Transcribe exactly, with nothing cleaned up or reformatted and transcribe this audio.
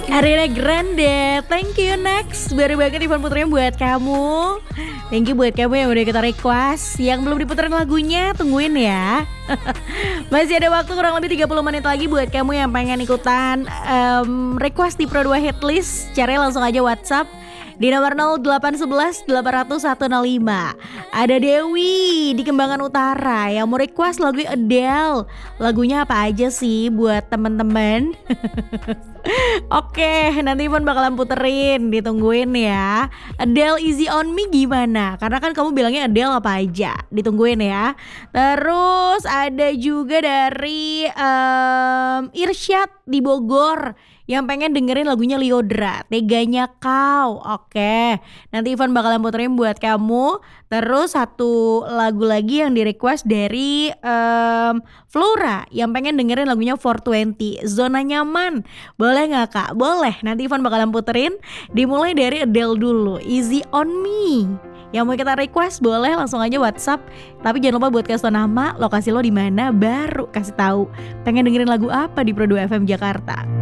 Ariana Grande, thank you. Next, baru banget Ivan puternya buat kamu. Thank you buat kamu yang udah kita request. Yang belum diputerin lagunya, tungguin ya. Masih ada waktu kurang lebih tiga puluh menit lagi buat kamu yang pengen ikutan um, request di Pro dua Hitlist. Caranya langsung aja WhatsApp di nomor nol delapan satu satu delapan nol nol satu nol lima. Ada Dewi di Kembangan Utara yang mau request lagu Adele. Lagunya apa aja sih buat temen-temen? Oke, nanti Ivan bakalan puterin, ditungguin ya. Adele Easy On Me gimana? Karena kan kamu bilangnya Adele apa aja, ditungguin ya. Terus ada juga dari um, Irsyad di Bogor yang pengen dengerin lagunya Lyodra, Teganya Kau. Oke, nanti Ivan bakalan puterin buat kamu. Terus satu lagu lagi yang di request dari um, Flora yang pengen dengerin lagunya four twenty, Zona Nyaman. Boleh gak kak? Boleh, nanti Ivan bakalan puterin. Dimulai dari Adele dulu, Easy On Me. Yang mau kita request boleh langsung aja WhatsApp. Tapi jangan lupa buat kasih tau nama, lokasi lo di mana, baru kasih tahu pengen dengerin lagu apa di Pro dua F M Jakarta.